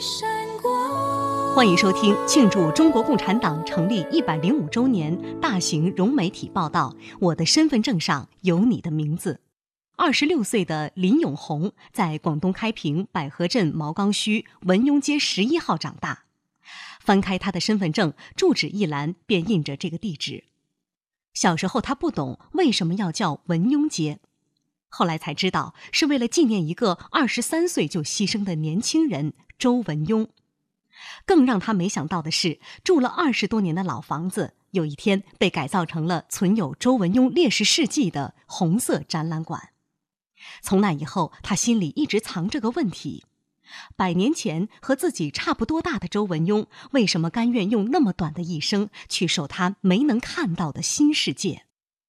欢迎收听庆祝中国共产党成立105周年大型融媒体报道《我的身份证上有你的名字》。26岁的林永红在广东开平百合镇毛岗墟文庸街11号长大。翻开他的身份证，住址一栏便印着这个地址。小时候他不懂为什么要叫文庸街，后来才知道是为了纪念一个23岁就牺牲的年轻人周文庸。更让他没想到的是，住了20多年的老房子，有一天被改造成了存有周文庸烈士事迹的红色展览馆。从那以后，他心里一直藏着个问题：100年前和自己差不多大的周文庸，为什么甘愿用那么短的一生去守他没能看到的新世界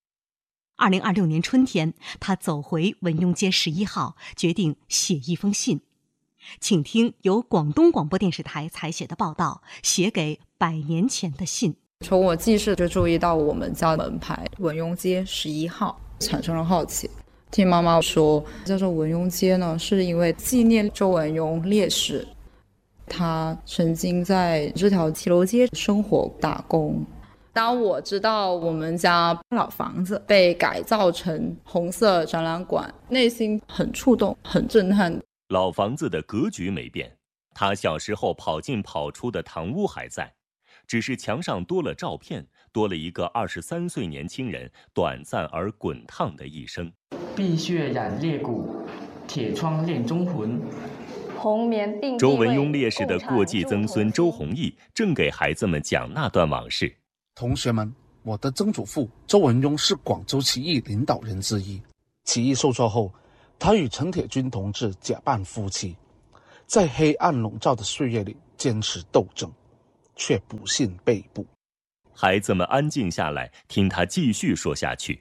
？2026年春天，他走回文庸街11号，决定写一封信。请听由广东广播电视台采写的报道，写给100年前的信。 从我记事就注意到我们家门牌文庸街11号，产生了好奇。听妈妈说叫做文庸街呢，是因为纪念周文庸烈士，他曾经在这条骑楼街生活打工。当我知道我们家老房子被改造成红色展览馆，内心很触动，很震撼。 老房子的格局没变，他小时候跑进跑出的堂屋还在，只是墙上多了照片，多了一个23岁年轻人短暂而滚烫的一生。 碧血染裂骨，铁窗恋忠魂。 红棉并周文庸烈士的过继曾孙周弘毅正给孩子们讲那段往事。 同学们，我的曾祖父周文庸是广州起义领导人之一。起义受挫后，他与陈铁军同志假扮夫妻，在黑暗笼罩的岁月里坚持斗争，却不幸被捕。 孩子们安静下来，听他继续说下去。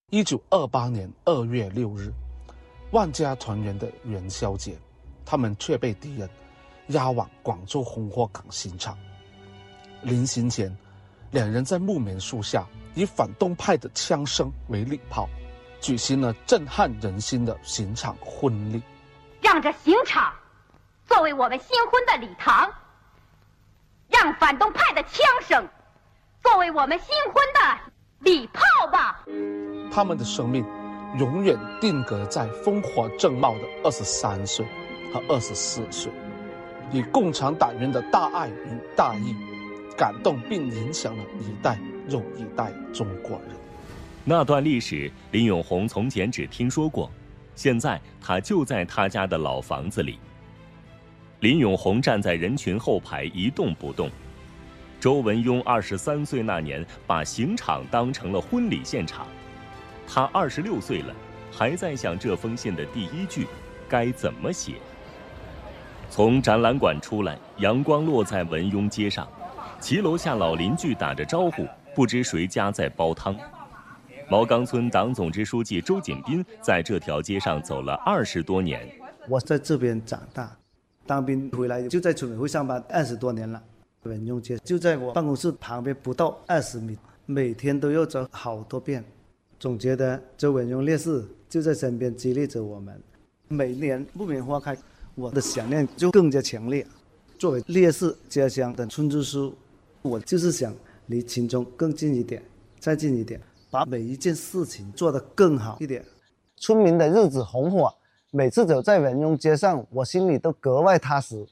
1928年2月6日，万家团圆的元宵节，他们却被敌人押往广州红火港刑场。临行前，两人在木棉树下以反动派的枪声为礼炮，举行了震撼人心的刑场婚礼。 让这刑场作为我们新婚的礼堂，让反动派的枪声作为我们新婚的礼炮吧。 他们的生命永远定格在烽火正茂的23岁和24岁，以共产党员的大爱与大义感动并影响了一代又一代中国人。 那段历史，林永红从前只听说过，现在他就在他家的老房子里。林永红站在人群后排一动不动。周文庸23岁那年，把刑场当成了婚礼现场。他26岁了，还在想这封信的第一句该怎么写。从展览馆出来，阳光落在文庸街上，骑楼下老邻居打着招呼，不知谁家在煲汤。毛岗村党总支书记周锦斌在这条街上走了20多年。 我在这边长大，当兵回来就在村委会上班20多年了。文庸街就在我办公室旁边不到20米，每天都要走好多遍。总觉得周文庸烈士就在身边激励着我们。每年木棉花开，我的想念就更加强烈。作为烈士家乡的村支书，我就是想离群众更近一点，再近一点，把每一件事情做得更好一点。 村民的日子红火，每次走在文庸街上，我心里都格外踏实。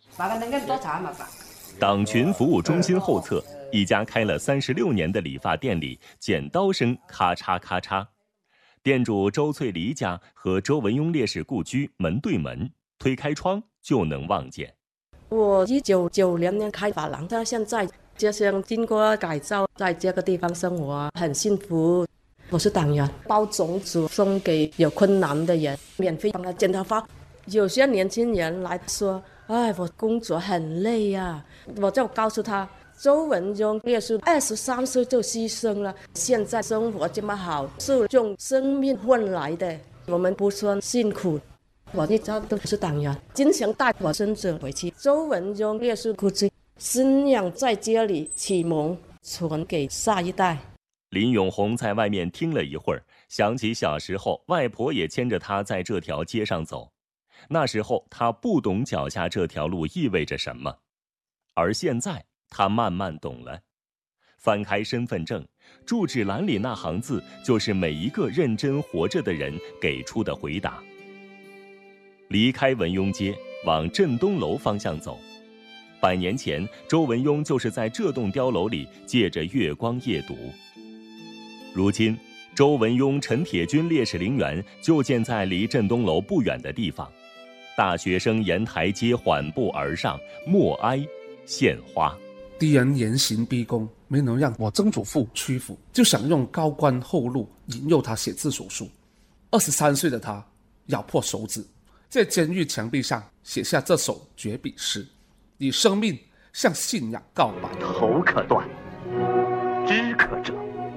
党群服务中心后侧，一家开了36年的理发店里，剪刀声咔嚓咔嚓。店主周翠梨家和周文庸烈士故居门对门，推开窗就能望见。 我1990年开发廊，到现在家乡经过改造，在这个地方生活很幸福。我是党员，包种子送给有困难的人，免费帮他剪头发。有些年轻人来说，哎，我工作很累呀，我就告诉他，周文庸烈士23岁就牺牲了，现在生活这么好，是用生命换来的，我们不算辛苦。我一直都是党员，经常带我孙子回去周文庸烈士故居，信仰在这里启蒙，传给下一代。 林永红在外面听了一会儿，想起小时候外婆也牵着他在这条街上走。 那时候他不懂脚下这条路意味着什么，而现在他慢慢懂了。翻开身份证，住址栏里那行字就是每一个认真活着的人给出的回答。离开文庸街，往振东楼方向走。100年前，周文雍就是在这栋碉楼里借着月光夜读。如今，周文雍陈铁军烈士陵园就建在离振东楼不远的地方。大学生沿台阶缓步而上，默哀献花。 敌人严刑逼供，没能让我曾祖父屈服，就想用高官厚禄引诱他写字手书。23岁的他咬破手指，在监狱墙壁上写下这首绝笔诗，以生命向信仰告白。 头可断，肢可折，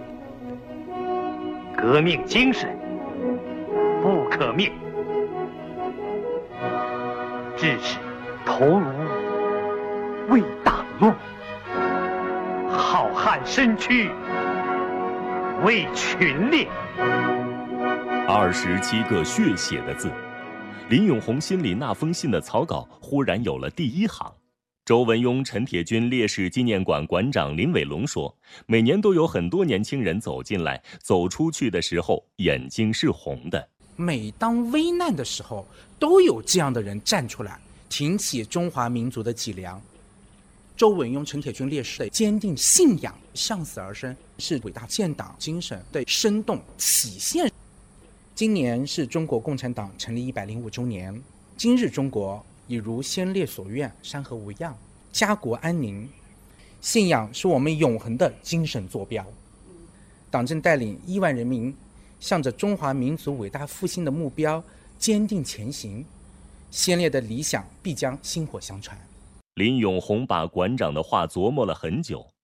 革命精神不可灭，志士头颅为党用，浩瀚身躯为群烈。 27个血写的字，林永红心里那封信的草稿忽然有了第一行。周文雍陈铁军烈士纪念馆馆长林伟龙说，每年都有很多年轻人走进来，走出去的时候眼睛是红的。 每当危难的时候，都有这样的人站出来，挺起中华民族的脊梁。周文雍陈铁军烈士的坚定信仰，向死而生，是伟大建党精神的生动体现。今年是中国共产党成立105周年，今日中国已如先烈所愿，山河无恙，家国安宁。信仰是我们永恒的精神坐标。党正带领亿万人民向着中华民族伟大复兴的目标坚定前行，先烈的理想必将薪火相传。 林永红把馆长的话琢磨了很久，